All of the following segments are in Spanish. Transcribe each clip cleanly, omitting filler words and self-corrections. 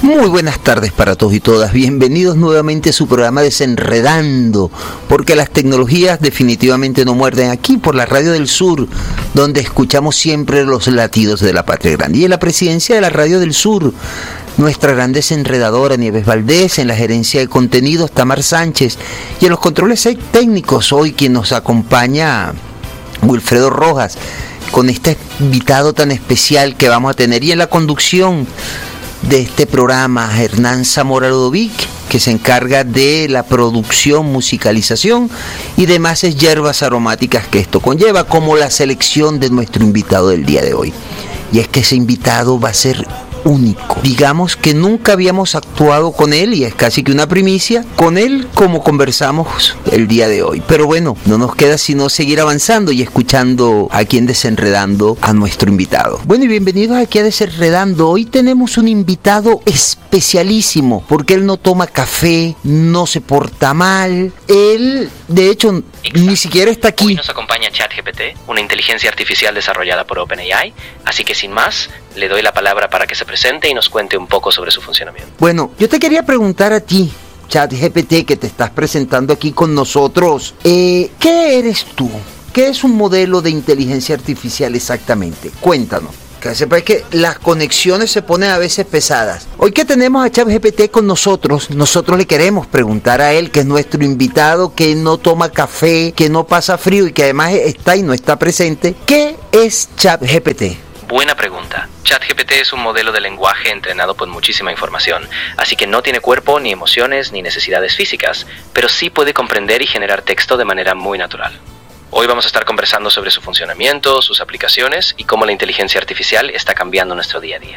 Muy buenas tardes para todos y todas. Bienvenidos nuevamente a su programa Desenredando, porque las tecnologías definitivamente no muerden, aquí por la Radio del Sur, donde escuchamos siempre los latidos de la patria grande. Y en la presidencia de la Radio del Sur, nuestra gran desenredadora Nieves Valdés, en la gerencia de contenidos Tamar Sánchez, y en los controles técnicos hoy quien nos acompaña, Wilfredo Rojas, con este invitado tan especial que vamos a tener, y en la conducción de este programa Hernán Zamora Ludovic, que se encarga de la producción, musicalización y demás hierbas aromáticas que esto conlleva, como la selección de nuestro invitado del día de hoy. Y es que ese invitado va a ser único. Digamos que nunca habíamos actuado con él, y es casi que una primicia, con él como conversamos el día de hoy. Pero bueno, no nos queda sino seguir avanzando y escuchando aquí en Desenredando a nuestro invitado. Bueno, y bienvenidos aquí a Desenredando. Hoy tenemos un invitado especialísimo, porque él no toma café, no se porta mal. Él, de hecho, ni siquiera está aquí. Hoy nos acompaña ChatGPT, una inteligencia artificial desarrollada por OpenAI, así que sin más, le doy la palabra para que se presente y nos cuente un poco sobre su funcionamiento. Bueno, yo te quería preguntar a ti, ChatGPT, que te estás presentando aquí con nosotros, ¿qué eres tú? ¿Qué es un modelo de inteligencia artificial exactamente? Cuéntanos. Que sepas que las conexiones se ponen a veces pesadas. Hoy que tenemos a ChatGPT con nosotros le queremos preguntar a él, que es nuestro invitado, que no toma café, que no pasa frío y que además está y no está presente, ¿qué es ChatGPT? Buena pregunta. ChatGPT es un modelo de lenguaje entrenado con muchísima información, así que no tiene cuerpo, ni emociones, ni necesidades físicas, pero sí puede comprender y generar texto de manera muy natural. Hoy vamos a estar conversando sobre su funcionamiento, sus aplicaciones y cómo la inteligencia artificial está cambiando nuestro día a día.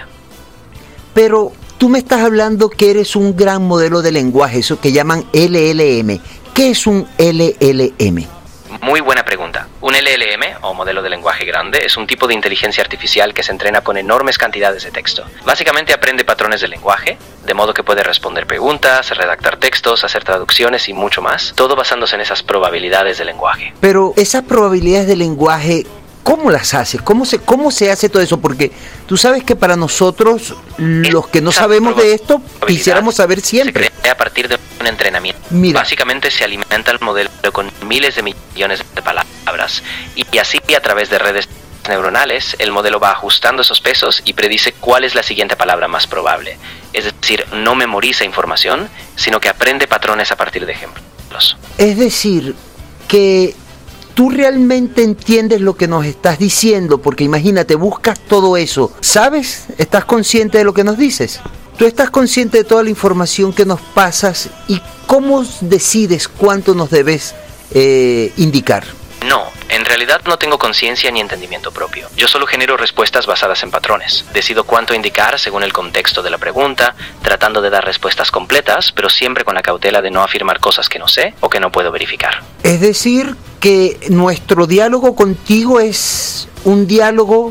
Pero tú me estás hablando que eres un gran modelo de lenguaje, eso que llaman LLM. ¿Qué es un LLM? Muy buena pregunta. Un LLM, o modelo de lenguaje grande, es un tipo de inteligencia artificial que se entrena con enormes cantidades de texto. Básicamente aprende patrones de lenguaje, de modo que puede responder preguntas, redactar textos, hacer traducciones y mucho más, todo basándose en esas probabilidades de lenguaje. Pero esas probabilidades de lenguaje, ¿cómo las haces? ¿Cómo se hace todo eso? Porque tú sabes que para nosotros, los que no sabemos de esto, quisiéramos saber siempre. Se crea a partir de un entrenamiento. Mira. Básicamente se alimenta el modelo con miles de millones de palabras, y así a través de redes neuronales el modelo va ajustando esos pesos y predice cuál es la siguiente palabra más probable. Es decir, no memoriza información, sino que aprende patrones a partir de ejemplos. Es decir, que tú realmente entiendes lo que nos estás diciendo, porque imagínate, buscas todo eso, ¿sabes? ¿Estás consciente de lo que nos dices? ¿Tú estás consciente de toda la información que nos pasas y cómo decides cuánto nos debes indicar? No, en realidad no tengo conciencia ni entendimiento propio. Yo solo genero respuestas basadas en patrones. Decido cuánto indicar según el contexto de la pregunta, tratando de dar respuestas completas, pero siempre con la cautela de no afirmar cosas que no sé o que no puedo verificar. Es decir, que nuestro diálogo contigo es un diálogo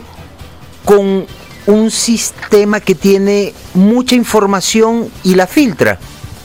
con un sistema que tiene mucha información y la filtra.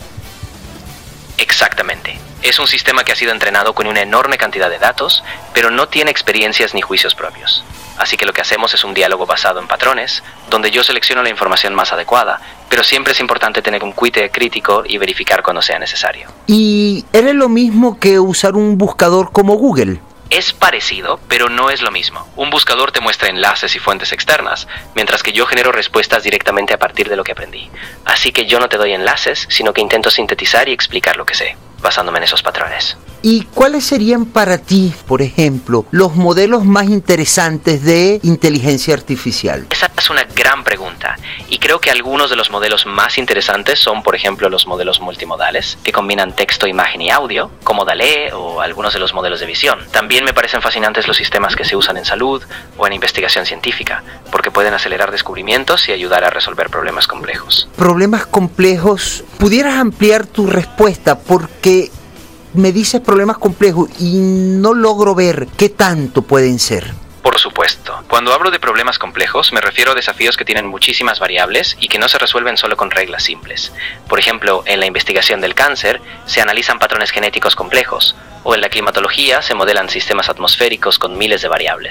Exactamente. Es un sistema que ha sido entrenado con una enorme cantidad de datos, pero no tiene experiencias ni juicios propios. Así que lo que hacemos es un diálogo basado en patrones, donde yo selecciono la información más adecuada, pero siempre es importante tener un cuite crítico y verificar cuando sea necesario. ¿Y eres lo mismo que usar un buscador como Google? Es parecido, pero no es lo mismo. Un buscador te muestra enlaces y fuentes externas, mientras que yo genero respuestas directamente a partir de lo que aprendí. Así que yo no te doy enlaces, sino que intento sintetizar y explicar lo que sé, basándome en esos patrones. ¿Y cuáles serían para ti, por ejemplo, los modelos más interesantes de inteligencia artificial? Esa es una gran pregunta, y creo que algunos de los modelos más interesantes son, por ejemplo, los modelos multimodales, que combinan texto, imagen y audio, como DALL-E o algunos de los modelos de visión. También me parecen fascinantes los sistemas que se usan en salud o en investigación científica, porque pueden acelerar descubrimientos y ayudar a resolver problemas complejos. Problemas complejos. ¿Pudieras ampliar tu respuesta? Porque me dices problemas complejos y no logro ver qué tanto pueden ser. Por supuesto. Cuando hablo de problemas complejos, me refiero a desafíos que tienen muchísimas variables y que no se resuelven solo con reglas simples. Por ejemplo, en la investigación del cáncer, se analizan patrones genéticos complejos, o en la climatología se modelan sistemas atmosféricos con miles de variables.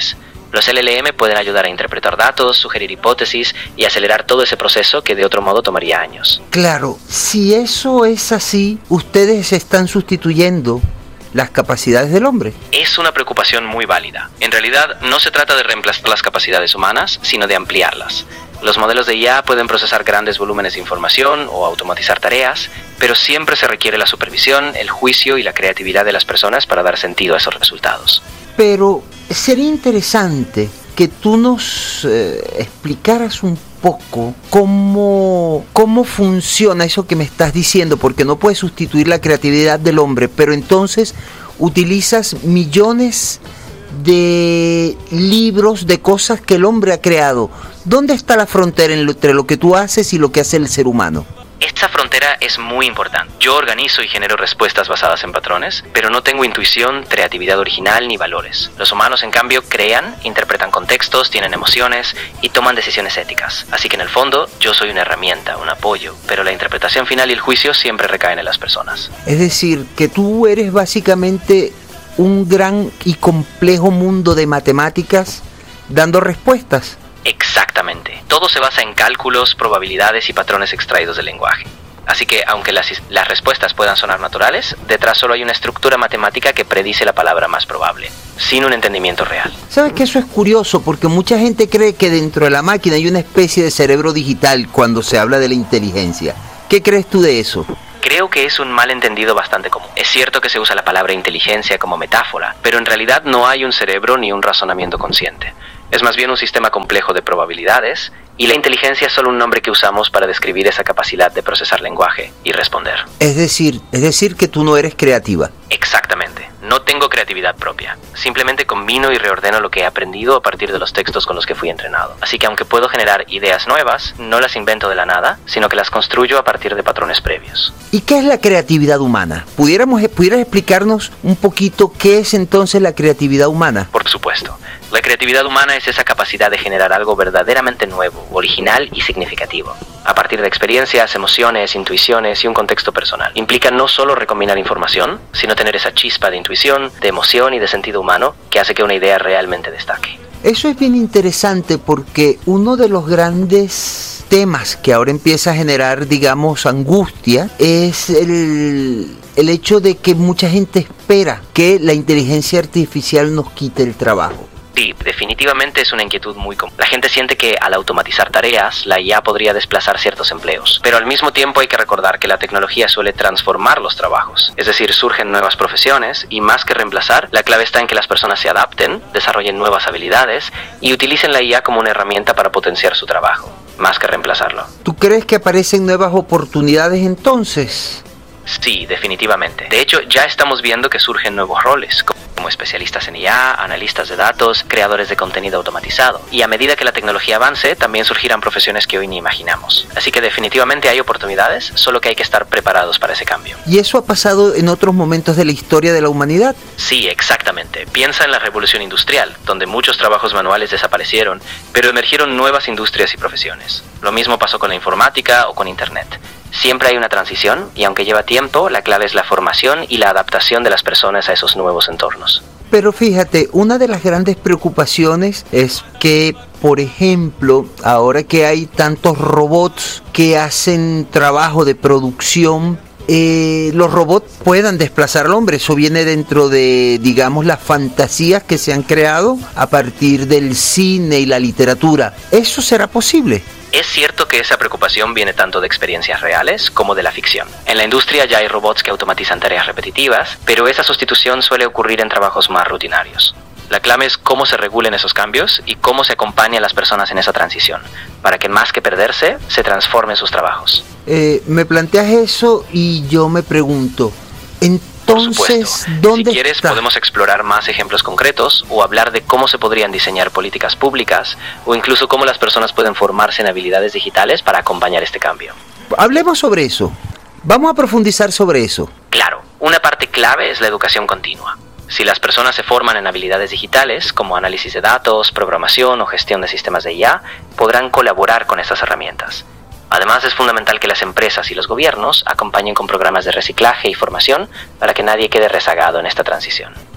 Los LLM pueden ayudar a interpretar datos, sugerir hipótesis y acelerar todo ese proceso que de otro modo tomaría años. Claro, si eso es así, ustedes están sustituyendo las capacidades del hombre. Es una preocupación muy válida. En realidad, no se trata de reemplazar las capacidades humanas, sino de ampliarlas. Los modelos de IA pueden procesar grandes volúmenes de información o automatizar tareas, pero siempre se requiere la supervisión, el juicio y la creatividad de las personas para dar sentido a esos resultados. Pero sería interesante que tú nos explicaras un poco cómo funciona eso que me estás diciendo, porque no puedes sustituir la creatividad del hombre, pero entonces utilizas millones de libros, de cosas que el hombre ha creado. ¿Dónde está la frontera entre lo que tú haces y lo que hace el ser humano? Esta frontera es muy importante. Yo organizo y genero respuestas basadas en patrones, pero no tengo intuición, creatividad original ni valores. Los humanos, en cambio, crean, interpretan contextos, tienen emociones y toman decisiones éticas. Así que en el fondo, yo soy una herramienta, un apoyo, pero la interpretación final y el juicio siempre recaen en las personas. Es decir, que tú eres básicamente un gran y complejo mundo de matemáticas dando respuestas. Exactamente. Todo se basa en cálculos, probabilidades y patrones extraídos del lenguaje. Así que, aunque las respuestas puedan sonar naturales, detrás solo hay una estructura matemática que predice la palabra más probable, sin un entendimiento real. ¿Sabes que eso es curioso? Porque mucha gente cree que dentro de la máquina hay una especie de cerebro digital cuando se habla de la inteligencia. ¿Qué crees tú de eso? Creo que es un malentendido bastante común. Es cierto que se usa la palabra inteligencia como metáfora, pero en realidad no hay un cerebro ni un razonamiento consciente. Es más bien un sistema complejo de probabilidades, y la inteligencia es solo un nombre que usamos para describir esa capacidad de procesar lenguaje y responder. Es decir que tú no eres creativa. Exactamente. No tengo creatividad propia. Simplemente combino y reordeno lo que he aprendido a partir de los textos con los que fui entrenado. Así que aunque puedo generar ideas nuevas, no las invento de la nada, sino que las construyo a partir de patrones previos. ¿Y qué es la creatividad humana? ¿Pudieras explicarnos un poquito qué es entonces la creatividad humana? Por supuesto. La creatividad humana es esa capacidad de generar algo verdaderamente nuevo, original y significativo, a partir de experiencias, emociones, intuiciones y un contexto personal. Implica no solo recombinar información, sino tener esa chispa de intuición, de emoción y de sentido humano que hace que una idea realmente destaque. Eso es bien interesante porque uno de los grandes temas que ahora empieza a generar, digamos, angustia es el hecho de que mucha gente espera que la inteligencia artificial nos quite el trabajo. Sí, definitivamente es una inquietud muy común. La gente siente que al automatizar tareas, la IA podría desplazar ciertos empleos. Pero al mismo tiempo hay que recordar que la tecnología suele transformar los trabajos. Es decir, surgen nuevas profesiones y más que reemplazar, la clave está en que las personas se adapten, desarrollen nuevas habilidades y utilicen la IA como una herramienta para potenciar su trabajo, más que reemplazarlo. ¿Tú crees que aparecen nuevas oportunidades entonces? Sí, definitivamente. De hecho, ya estamos viendo que surgen nuevos roles, como especialistas en IA, analistas de datos, creadores de contenido automatizado. Y a medida que la tecnología avance, también surgirán profesiones que hoy ni imaginamos. Así que definitivamente hay oportunidades, solo que hay que estar preparados para ese cambio. ¿Y eso ha pasado en otros momentos de la historia de la humanidad? Sí, exactamente. Piensa en la revolución industrial, donde muchos trabajos manuales desaparecieron, pero emergieron nuevas industrias y profesiones. Lo mismo pasó con la informática o con Internet. Siempre hay una transición y aunque lleva tiempo, la clave es la formación y la adaptación de las personas a esos nuevos entornos. Pero fíjate, una de las grandes preocupaciones es que, por ejemplo, ahora que hay tantos robots que hacen trabajo de producción, los robots puedan desplazar al hombre. Eso viene dentro de, digamos, las fantasías que se han creado a partir del cine y la literatura. ¿Eso será posible? Es cierto que esa preocupación viene tanto de experiencias reales como de la ficción. En la industria ya hay robots que automatizan tareas repetitivas, pero esa sustitución suele ocurrir en trabajos más rutinarios. La clave es cómo se regulen esos cambios y cómo se acompaña a las personas en esa transición, para que más que perderse, se transformen sus trabajos. Me planteas eso y yo me pregunto, entonces, ¿dónde si quieres, está? Podemos explorar más ejemplos concretos o hablar de cómo se podrían diseñar políticas públicas o incluso cómo las personas pueden formarse en habilidades digitales para acompañar este cambio. Hablemos sobre eso. Vamos a profundizar sobre eso. Claro, una parte clave es la educación continua. Si las personas se forman en habilidades digitales, como análisis de datos, programación o gestión de sistemas de IA, podrán colaborar con estas herramientas. Además, es fundamental que las empresas y los gobiernos acompañen con programas de reciclaje y formación para que nadie quede rezagado en esta transición.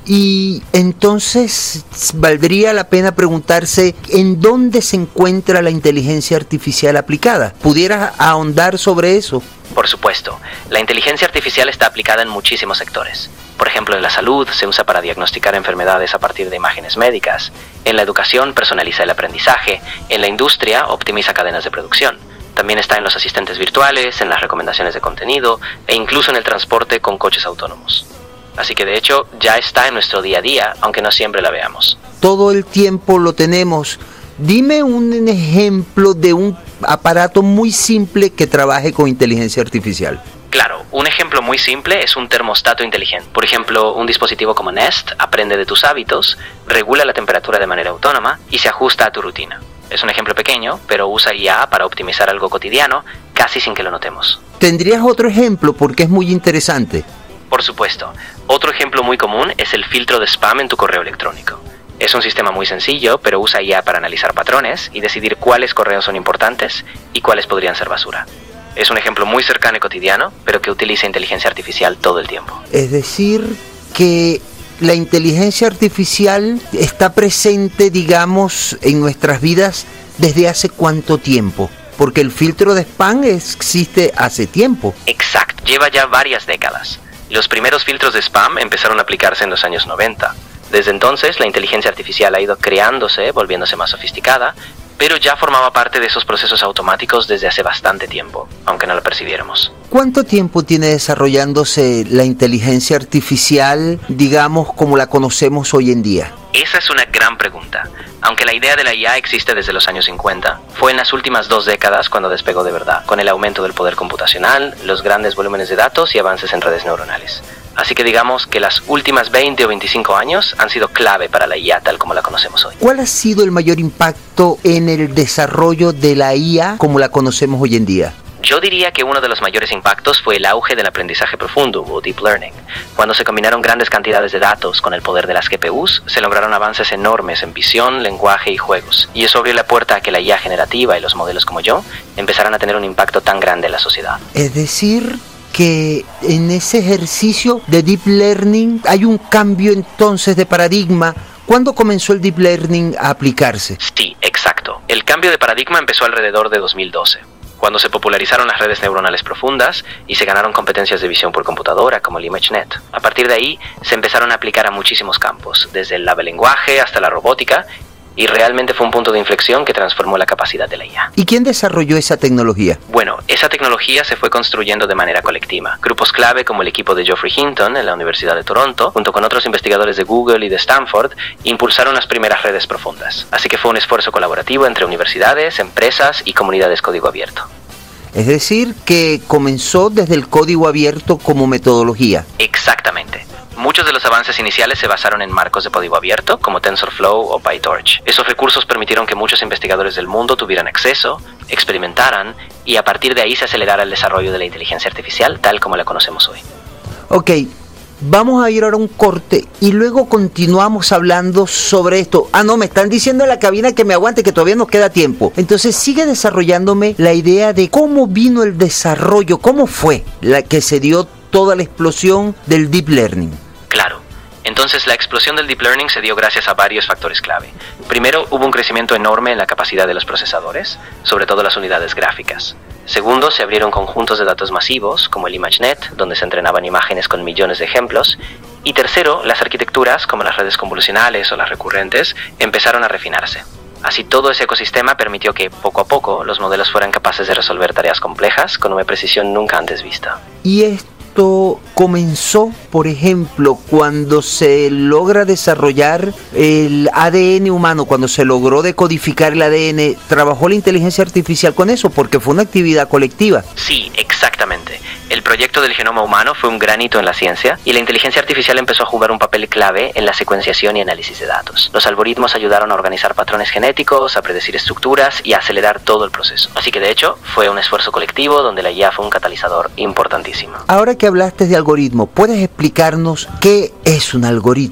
Y entonces valdría la pena preguntarse en dónde se encuentra la inteligencia artificial aplicada. ¿Pudieras ahondar sobre eso? Por supuesto, la inteligencia artificial está aplicada en muchísimos sectores. Por ejemplo, en la salud se usa para diagnosticar enfermedades a partir de imágenes médicas. En la educación personaliza el aprendizaje. En la industria optimiza cadenas de producción. También está en los asistentes virtuales, en las recomendaciones de contenido e incluso en el transporte con coches autónomos. Así que de hecho ya está en nuestro día a día, aunque no siempre la veamos. Todo el tiempo lo tenemos. Dime un ejemplo de un aparato muy simple que trabaje con inteligencia artificial. Claro, un ejemplo muy simple es un termostato inteligente. Por ejemplo, un dispositivo como Nest aprende de tus hábitos, regula la temperatura de manera autónoma y se ajusta a tu rutina. Es un ejemplo pequeño, pero usa IA para optimizar algo cotidiano, casi sin que lo notemos. ¿Tendrías otro ejemplo? Porque es muy interesante. Por supuesto. Otro ejemplo muy común es el filtro de spam en tu correo electrónico. Es un sistema muy sencillo, pero usa IA para analizar patrones y decidir cuáles correos son importantes y cuáles podrían ser basura. Es un ejemplo muy cercano y cotidiano, pero que utiliza inteligencia artificial todo el tiempo. Es decir, que la inteligencia artificial está presente, digamos, en nuestras vidas desde hace ¿cuánto tiempo? Porque el filtro de spam existe hace tiempo. Exacto, lleva ya varias décadas. Los primeros filtros de spam empezaron a aplicarse en los años 90. Desde entonces, la inteligencia artificial ha ido creándose, volviéndose más sofisticada, pero ya formaba parte de esos procesos automáticos desde hace bastante tiempo, aunque no lo percibiéramos. ¿Cuánto tiempo tiene desarrollándose la inteligencia artificial, digamos, como la conocemos hoy en día? Esa es una gran pregunta. Aunque la idea de la IA existe desde los años 50, fue en las últimas 2 décadas cuando despegó de verdad, con el aumento del poder computacional, los grandes volúmenes de datos y avances en redes neuronales. Así que digamos que las últimas 20 o 25 años han sido clave para la IA tal como la conocemos hoy. ¿Cuál ha sido el mayor impacto en el desarrollo de la IA como la conocemos hoy en día? Yo diría que uno de los mayores impactos fue el auge del aprendizaje profundo o deep learning. Cuando se combinaron grandes cantidades de datos con el poder de las GPUs, se lograron avances enormes en visión, lenguaje y juegos. Y eso abrió la puerta a que la IA generativa y los modelos como yo empezaran a tener un impacto tan grande en la sociedad. Es decir, que en ese ejercicio de deep learning hay un cambio entonces de paradigma. ¿Cuándo comenzó el deep learning a aplicarse? Sí, exacto. El cambio de paradigma empezó alrededor de 2012. Cuando se popularizaron las redes neuronales profundas y se ganaron competencias de visión por computadora como el ImageNet. A partir de ahí se empezaron a aplicar a muchísimos campos, desde el lenguaje hasta la robótica, y realmente fue un punto de inflexión que transformó la capacidad de la IA. ¿Y quién desarrolló esa tecnología? Bueno, esa tecnología se fue construyendo de manera colectiva. Grupos clave como el equipo de Geoffrey Hinton en la Universidad de Toronto, junto con otros investigadores de Google y de Stanford, impulsaron las primeras redes profundas. Así que fue un esfuerzo colaborativo entre universidades, empresas y comunidades código abierto. Es decir, que comenzó desde el código abierto como metodología. Exactamente. Muchos de los avances iniciales se basaron en marcos de código abierto, como TensorFlow o PyTorch. Esos recursos permitieron que muchos investigadores del mundo tuvieran acceso, experimentaran, y a partir de ahí se acelerara el desarrollo de la inteligencia artificial tal como la conocemos hoy. Ok, vamos a ir ahora a un corte y luego continuamos hablando sobre esto. No, me están diciendo en la cabina que me aguante, que todavía nos queda tiempo. Entonces sigue desarrollándome la idea de cómo vino el desarrollo, cómo fue la que se dio toda la explosión del deep learning. Claro. Entonces la explosión del deep learning se dio gracias a varios factores clave. Primero, hubo un crecimiento enorme en la capacidad de los procesadores, sobre todo las unidades gráficas. Segundo, se abrieron conjuntos de datos masivos, como el ImageNet, donde se entrenaban imágenes con millones de ejemplos. Y tercero, las arquitecturas, como las redes convolucionales o las recurrentes, empezaron a refinarse. Así todo ese ecosistema permitió que, poco a poco, los modelos fueran capaces de resolver tareas complejas con una precisión nunca antes vista. Y esto comenzó, por ejemplo, cuando se logra desarrollar el ADN humano, cuando se logró decodificar el ADN, ¿trabajó la inteligencia artificial con eso? Porque fue una actividad colectiva. Sí, exactamente. El proyecto del genoma humano fue un gran hito en la ciencia y la inteligencia artificial empezó a jugar un papel clave en la secuenciación y análisis de datos. Los algoritmos ayudaron a organizar patrones genéticos, a predecir estructuras y a acelerar todo el proceso. Así que de hecho fue un esfuerzo colectivo donde la IA fue un catalizador importantísimo. Ahora que hablaste de algoritmo, ¿puedes explicarnos qué es un algoritmo?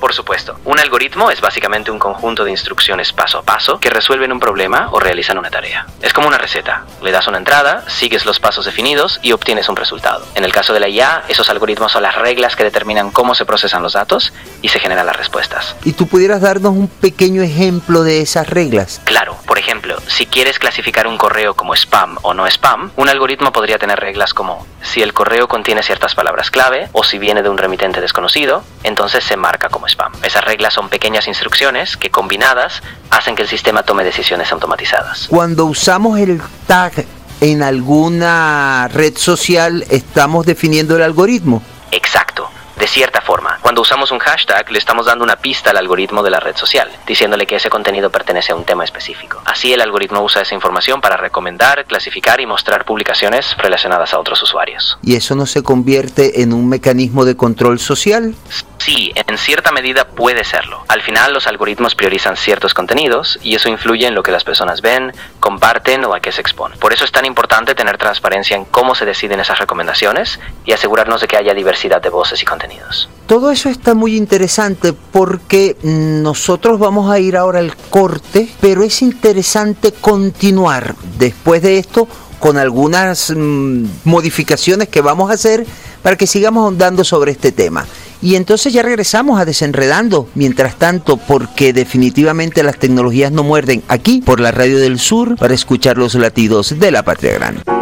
Por supuesto. Un algoritmo es básicamente un conjunto de instrucciones paso a paso que resuelven un problema o realizan una tarea. Es como una receta. Le das una entrada, sigues los pasos definidos y obtienes un resultado. En el caso de la IA, esos algoritmos son las reglas que determinan cómo se procesan los datos y se generan las respuestas. ¿Y tú pudieras darnos un pequeño ejemplo de esas reglas? Claro. Por ejemplo, si quieres clasificar un correo como spam o no spam, un algoritmo podría tener reglas como si el correo contiene ciertas palabras clave o si viene de un remitente desconocido, entonces se marca como spam. Esas reglas son pequeñas instrucciones que combinadas hacen que el sistema tome decisiones automatizadas. Cuando usamos el tag en alguna red social, ¿estamos definiendo el algoritmo? Exacto. De cierta forma, cuando usamos un hashtag, le estamos dando una pista al algoritmo de la red social, diciéndole que ese contenido pertenece a un tema específico. Así el algoritmo usa esa información para recomendar, clasificar y mostrar publicaciones relacionadas a otros usuarios. ¿Y eso no se convierte en un mecanismo de control social? Sí, en cierta medida puede serlo. Al final, los algoritmos priorizan ciertos contenidos y eso influye en lo que las personas ven, comparten o a qué se exponen. Por eso es tan importante tener transparencia en cómo se deciden esas recomendaciones y asegurarnos de que haya diversidad de voces y contenidos. Todo eso está muy interesante porque nosotros vamos a ir ahora al corte, pero es interesante continuar después de esto con algunas modificaciones que vamos a hacer para que sigamos ahondando sobre este tema. Y entonces ya regresamos a Desenredando, mientras tanto, porque definitivamente las tecnologías no muerden, aquí por la Radio del Sur, para escuchar los latidos de la Patria Grande.